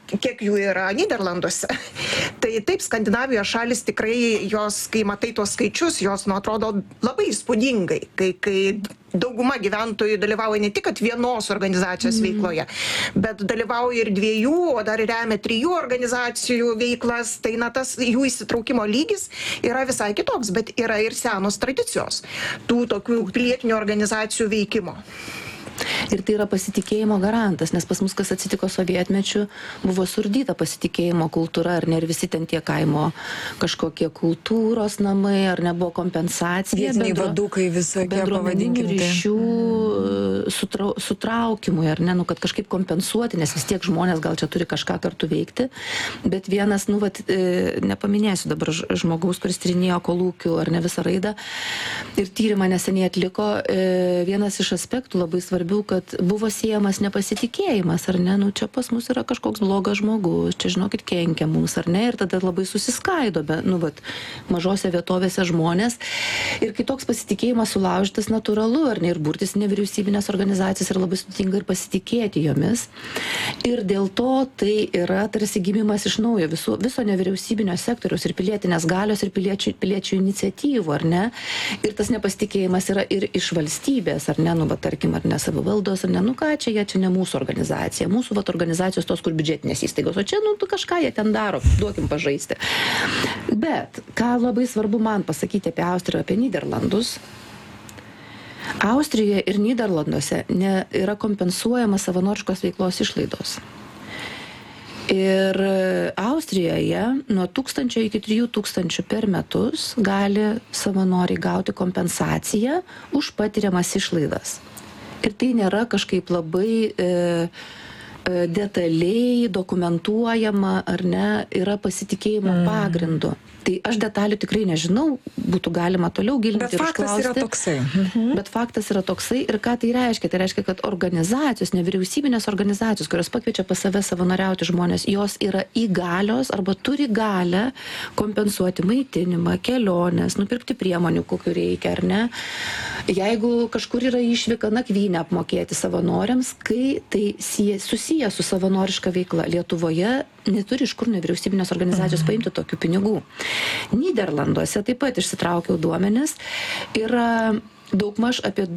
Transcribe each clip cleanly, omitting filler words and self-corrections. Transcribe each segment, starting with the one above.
kiek jų yra Nyderlanduose. Tai taip, Skandinavijos šalis tikrai, jos, kai matai tuos skaičius, jos atrodo labai įspūdingai, kai dauguma gyventojų dalyvauja ne tik kad vienos organizacijos veikloje, bet dalyvauja ir 2, o dar remia 3 organizacijų veiklas, tai tas jų įsitraukimo lygis yra visai kitoks, bet yra ir senos tradicijos tų tokių pilietinių organizacijų veikimo. Ir tai yra pasitikėjimo garantas, nes pas mus, kas atsitiko sovietmečiu, buvo surdyta pasitikėjimo kultūra, ar ne, ir visi ten tie kaimo kažkokie kultūros namai, ar nebuvo kompensacija. Vietiniai vadukai visokie, bendruomeninių ryšių sutraukimui, ar ne, kad kažkaip kompensuoti, nes vis tiek žmonės gal čia turi kažką kartu veikti. Bet vienas, nepaminėsiu dabar žmogaus, kuris tyrinėjo kolūkių, ar ne, visą raidą, ir tyrimą neseniai atliko, vienas iš aspektų labai svarbių, kad buvo siejamas nepasitikėjimas, ar ne, čia pas mus yra kažkoks blogas žmogus, čia žinokit kenkia mums, ar ne, ir tada labai susiskaido, mažose vietovėse žmonės, ir kai toks pasitikėjimas sulaužytas, natūralu, ar ne, ir burtis nevyriausybinės organizacijas, ir labai sudėtinga ir pasitikėti jomis, ir dėl to tai yra tarsi gimimas iš naujo viso nevyriausybinio sektoriaus ir pilietinės galios ir piliečių iniciatyvų, ar ne, ir tas nepasitikėjimas yra ir iš valstybės, ar ne, tarkim, ar ne, savivaldos, ar ne, ką čia ne mūsų organizacija, mūsų organizacijos tos, kur biudžetinės įstaigos, o čia, kažką jie ten daro, duokim pažaisti. Bet, ką labai svarbu man pasakyti apie Austriją, apie Nyderlandus, Austrijoje ir Nyderlanduose yra kompensuojama savanoriškos veiklos išlaidos. Ir Austrijoje nuo 1000 iki 3000 per metus gali savanoriai gauti kompensaciją už patiriamas išlaidas. Ir tai nėra kažkaip labai detaliai dokumentuojama, ar ne, yra pasitikėjimo pagrindu. Tai aš detalių tikrai nežinau, būtų galima toliau gilinti ir išklausti. Bet faktas yra toksai. Ir ką tai reiškia? Tai reiškia, kad organizacijos, nevyriausybinės organizacijos, kurios pakviečia pas save savanoriauti žmonės, jos yra įgalios arba turi galę kompensuoti maitinimą, keliones, nupirkti priemonių, kokių reikia, ar ne. Jeigu kažkur yra išvyka, nakvynę apmokėti savanoriams, kai tai susiję su savanoriška veikla. Lietuvoje neturi iš kur nevyriausybinės organizacijos paimti tokių pinigų. Nyderlanduose taip pat išsitraukiau duomenis, yra daugmaž apie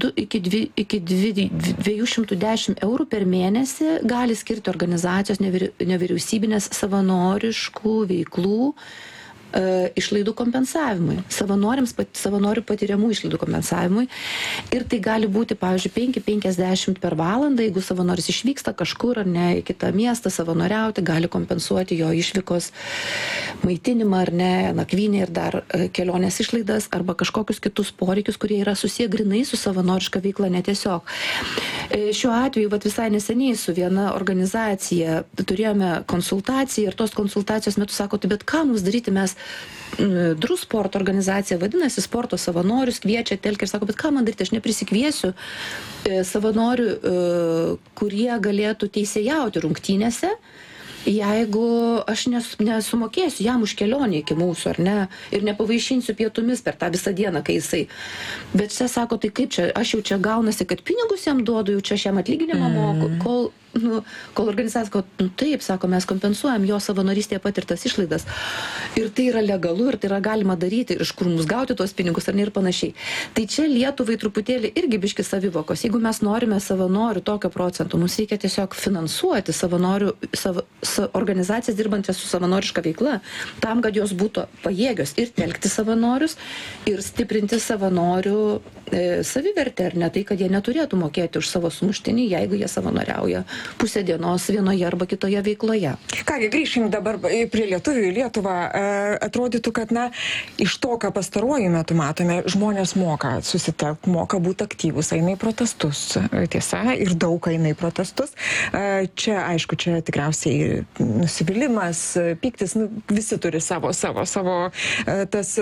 210 eurų per mėnesį gali skirti organizacijos nevyriausybinės savanoriškų veiklų išlaidų kompensavimui, savanorių patiriamų išlaidų kompensavimui. Ir tai gali būti, pavyzdžiui, 5-50 per valandą, jeigu savanoris išvyksta kažkur ar ne į kitą miestą savanoriauti, gali kompensuoti jo išvykos maitinimą ar ne, nakvynę ir dar kelionės išlaidas arba kažkokius kitus poreikius, kurie yra susiję grinai su savanoriška veikla, netiesiog. Šiuo atveju, visai neseniai su viena organizacija turėjome konsultaciją ir tos konsultacijos metu sako, bet ką mums daryti, mes Drusport organizacija vadinasi, sporto savanorius kviečia, telkia ir sako, bet ką man daryti, aš neprisikviesiu savanorių, kurie galėtų teisėjauti rungtynėse, jeigu aš nesumokėsiu jam už kelionę iki mūsų, ar ne, ir nepavaišinsiu pietumis per tą visą dieną, kai jisai. Bet čia sako, tai kaip čia, aš jau čia gaunasi, kad pinigus jam duodu, jau čia aš jam atlyginimą moku, kol organizacija, taip, sako, mes kompensuojam jo savanorystėje patirtas išlaidas. Ir tai yra legalu, ir tai yra galima daryti, ir iš kur mums gauti tuos pinigus, ar ne, ir panašiai. Tai čia Lietuvai truputėlį irgi biški savivokos. Jeigu mes norime savanorių tokio procentų, mums reikia tiesiog finansuoti savanorių, organizacijas dirbančias su savanoriška veikla, tam, kad jos būtų pajėgios ir telkti savanorius, ir stiprinti savanorių savivertę, ar ne, tai, kad jie neturėtų mokėti už savo sumuštinį, jeigu jie savanoriauja pusę dienos vienoje arba kitoje veikloje. Kągi, grįžkim dabar prie lietuvių į Lietuvą. Atrodytų, kad iš to, ką pastaruoju metu matome, žmonės moka susitelkti, moka būti aktyvus, eina į protestus, tiesa, ir daug eina į protestus. Čia, aišku, čia tikriausiai nusivylimas, pyktis, visi turi savo tas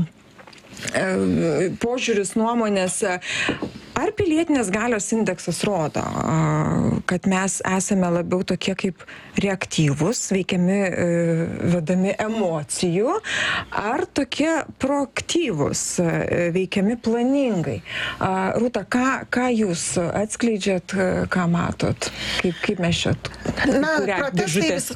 požiūris, nuomonės. Ar pilietinės galios indeksas rodo, kad mes esame labiau tokie kaip reaktyvus, veikiami, vedami emocijų, ar tokie proaktyvus, veikiami planingai? Rūta, ką jūs atskleidžiat, ką matot? Kaip mes čia?